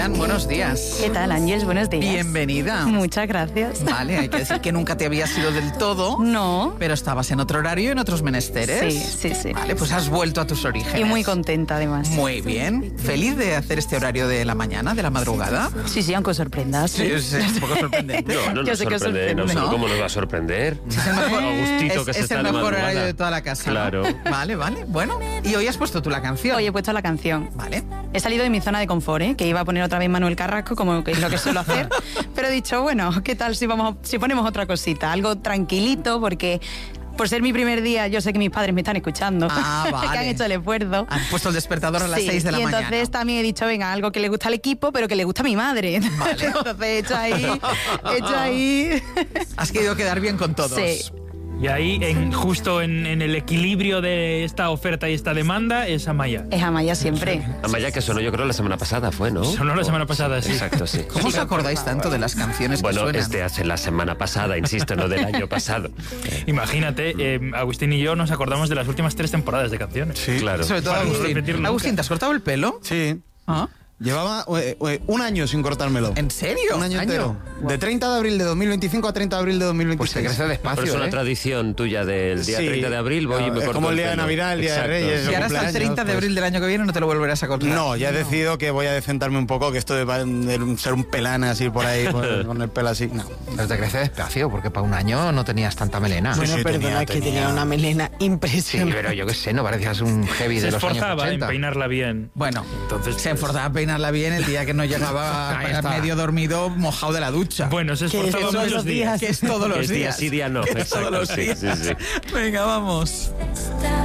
Nean, buenos días. ¿Qué tal, Ángeles? Buenos días. Bienvenida. Muchas gracias. Vale, hay que decir que nunca te habías ido del todo. No. Pero estabas en otro horario y en otros menesteres. Sí. Vale, pues has vuelto a tus orígenes. Y muy contenta, además. Muy bien. ¿Feliz de hacer este horario de la mañana, de la madrugada? Sí, aunque os sorprendas. Sí, es un poco sorprendente. No Yo nos sé que os sorprende, sorprende. no sé ¿No? cómo nos va a sorprender. Es el mejor, Agustito que se es está el de mejor madrugada. horario de toda la casa, ¿no? Claro. Vale. Bueno, y hoy has puesto tú la canción. Hoy he puesto la canción. Vale. He salido de mi zona de confort, ¿eh? Que iba a poner otra vez Manuel Carrasco, como que es lo que suelo hacer. Pero he dicho, bueno, ¿qué tal si ponemos otra cosita? Algo tranquilito, porque por ser mi primer día, yo sé que mis padres me están escuchando. Ah, vale. Que han hecho el esfuerzo. Han puesto el despertador a las 6 de la mañana. Y entonces también he dicho, venga, algo que le gusta al equipo, pero que le gusta a mi madre. Vale. Entonces he hecho ahí. Has querido quedar bien con todos. Sí. Y ahí, justo en el equilibrio de esta oferta y esta demanda, es Amaya. Es Amaya siempre. Amaya, que sonó yo creo la semana pasada, fue, ¿no? Sonó la semana pasada, sí. Exacto, sí. ¿Cómo os acordáis tanto de las canciones que Bueno, suenan? es de hace la semana pasada, insisto, no del año pasado. Imagínate, Agustín y yo nos acordamos de las últimas 3 temporadas de canciones. Sí, Claro. Sobre todo Para no Agustín. repetir nunca. Agustín, ¿te has cortado el pelo? Sí. ¿Ah? Llevaba un año sin cortármelo. ¿En serio? Un año entero. De 30 de abril de 2025 a 30 de abril de 2026. Pues te crece Pero despacio, es una tradición tuya del día Sí. 30 de abril, voy y me Es corto como el día de pelo. Navidad, el día de Exacto. Reyes. Y ahora hasta el 30 de abril del año que viene no te lo volverás a cortar. No, ya he decidido que voy a decentarme un poco, que esto de ser un pelana así por ahí, con el pelo así, no. Pero te crece despacio, porque para un año no tenías tanta melena. Sí, Bueno, sí, perdona, es que tenía una melena Sí, impresionante. pero yo qué sé, no parecías un heavy Se de los años esforzaba en 80. peinarla bien. Bueno, Entonces, se esforzaba a peinarla bien el día que no llegaba Ahí está. medio dormido, mojado de la ducha. Bueno, se Que esforzaba todos muchos los días. días. Que es todos los Es día días. sí, día no. Que es todos Exacto, los sí, días. sí, sí. Venga, vamos.